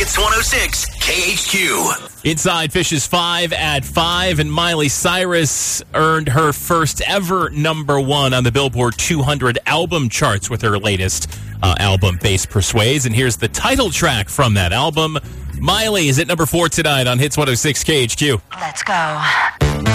Hits 106 KHQ. Inside Fishes 5 at 5, and Miley Cyrus earned her first ever #1 on the Billboard 200 album charts with her latest album, Bass Persuades. And here's the title track from that album. Miley is at #4 tonight on Hits 106 KHQ. Let's go.